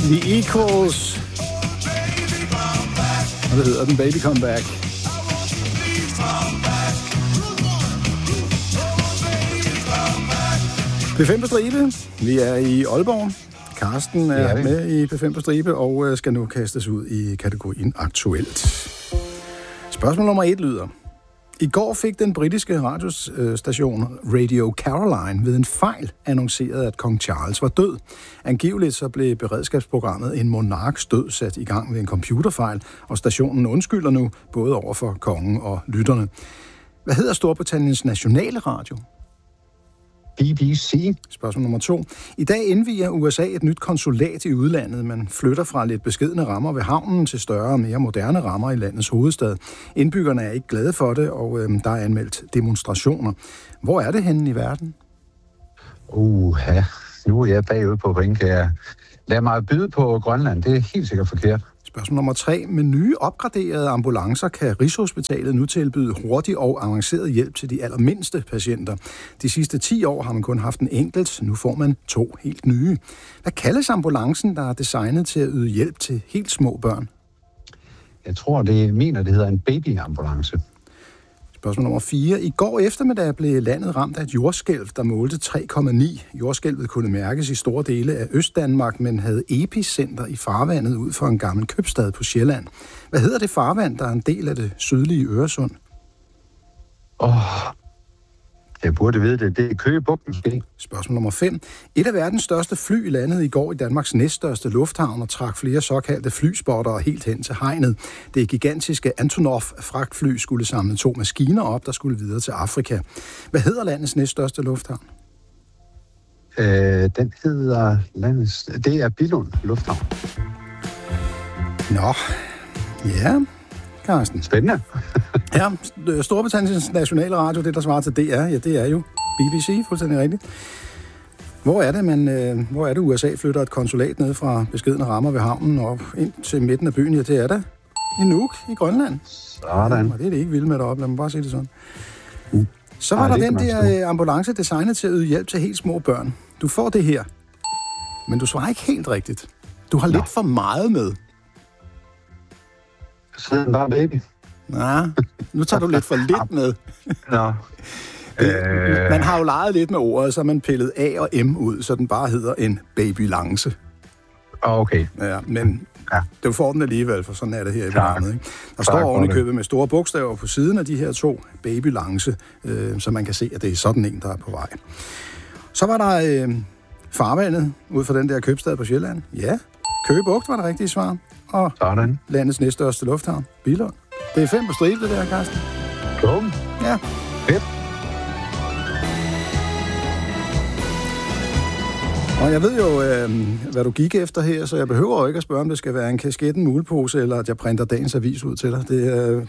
The Equals. Og det hedder den Baby Come Back. P5 på stribe. Vi er i Aalborg. Carsten er med i P5 på stribe og skal nu kastes ud i kategorien aktuelt. Spørgsmål nummer 1 lyder: I går fik den britiske radiostation Radio Caroline ved en fejl annonceret, at kong Charles var død. Angiveligt så blev beredskabsprogrammet En monarks død sat i gang ved en computerfejl, og stationen undskylder nu både over for kongen og lytterne. Hvad hedder Storbritanniens nationale radio? BBC. Spørgsmål nummer 2. I dag indviger USA et nyt konsulat i udlandet. Man flytter fra lidt beskedne rammer ved havnen til større og mere moderne rammer i landets hovedstad. Indbyggerne er ikke glade for det, og der er anmeldt demonstrationer. Hvor er det henne i verden? Nu er jeg bagud på point. Lad mig byde på Grønland. Det er helt sikkert forkert. Spørgsmål nummer 3. Med nye opgraderede ambulancer kan Rigshospitalet nu tilbyde hurtig og avanceret hjælp til de allermindste patienter. De sidste 10 år har man kun haft en enkelt, nu får man 2 helt nye. Hvad kaldes ambulancen, der er designet til at yde hjælp til helt små børn? Jeg tror, det hedder en babyambulance. Spørgsmål nummer 4. I går eftermiddag blev landet ramt af et jordskælv, der målte 3,9. Jordskælvet kunne mærkes i store dele af Østdanmark, men havde epicenter i farvandet ud for en gammel købstad på Sjælland. Hvad hedder det farvand, der er en del af det sydlige Øresund? Jeg burde vide det. Det er Køge Bugt måske. Spørgsmål nummer 5. Et af verdens største fly landede i går i Danmarks næststørste lufthavn og trak flere såkaldte flyspotter helt hen til hegnet. Det gigantiske Antonov-fragtfly skulle samle 2 maskiner op, der skulle videre til Afrika. Hvad hedder landets næststørste lufthavn? Den hedder det er Billund Lufthavn. Nå, ja, Carsten. Spændende. Ja, Storbritanniens nationale radio, det der svarer til DR, ja, det er jo BBC, fuldstændig rigtigt. Hvor er det USA flytter et konsulat ned fra beskedne rammer ved havnen og ind til midten af byen? Ja, det er der i Nuuk i Grønland. Sådan. Og det er det ikke vildt med deroppe, lad mig bare sige det sådan. Så var der den der ambulance designet til at yde hjælp til helt små børn. Du får det her, men du svarer ikke helt rigtigt. Du har lidt for meget med. Så bare baby. Nej, nu tager du lidt for lidt med. Nå. Man har jo leget lidt med ordet, så man pillet A og M ud, så den bare hedder en babylance. Okay. Ja, men du får den alligevel, for sådan er det her i programmet. Ikke? Der står oven i købet med store bogstaver på siden af de her 2 babylance, så man kan se, at det er sådan en, der er på vej. Så var der farvandet ud fra den der købstad på Sjælland. Ja, Køge Bugt var det rigtige svar. Og sådan. Landets næststørste lufthavn, Billund. Det er 5 på stribe, det der, Carsten. Kom. Ja. Fedt. Og jeg ved jo, hvad du gik efter her, så jeg behøver jo ikke at spørge, om det skal være en kasket, en mulepose, eller at jeg printer dagens avis ud til dig. Det,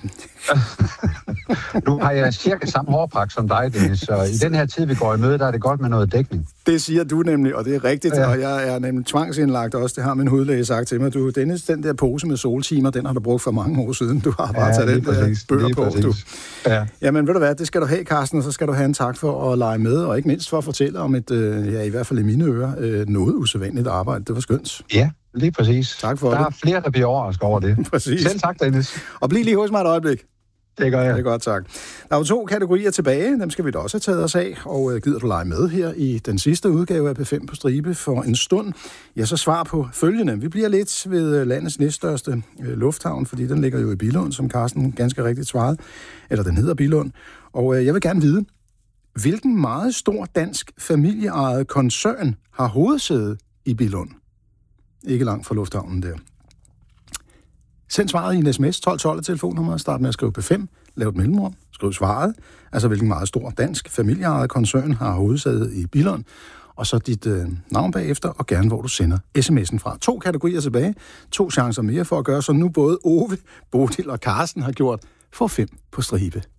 Nu har jeg cirka samme hårpragt som dig, Dennis, så i den her tid, vi går i møde, der er det godt med noget dækning. Det siger du nemlig, og det er rigtigt, og jeg er nemlig tvangsindlagt også. Det har min hudlæge sagt til mig. Du, Dennis, den der pose med soltimer, den har du brugt for mange år siden. Du har bare taget den der bøger på. Du. Ja. Jamen, ved du hvad, det skal du have, Carsten, og så skal du have en tak for at lege med, og ikke mindst for at fortælle om et, i hvert fald i mine ører, noget usædvanligt arbejde. Det var skønt. Ja, lige præcis. Tak for det. Der er flere, der bliver overrasket over det. Præcis. Selv tak, Dennis. Og bliv lige hos mig et øjeblik. Det gør jeg. Det er godt, tak. Der er jo 2 kategorier tilbage. Dem skal vi da også have taget os af. Og gider du lege med her i den sidste udgave af P5 på stribe for en stund? Ja, så svar på følgende. Vi bliver lidt ved landets næststørste lufthavn, fordi den ligger jo i Billund, som Carsten ganske rigtigt svarede. Eller den hedder Billund. Og jeg vil gerne vide, hvilken meget stor dansk familieejet koncern har hovedsæde i Billund? Ikke langt fra lufthavnen der. Send svaret i en sms, 1212 telefonnummer, start med at skrive P5, lav et mellemrum, skriv svaret, altså hvilken meget stor dansk familieejet koncern har hovedsæde i Billund, og så dit navn bagefter, og gerne hvor du sender sms'en fra. 2 kategorier tilbage, 2 chancer mere for at gøre, som nu både Ove, Bodil og Carsten har gjort, for 5 på stribe.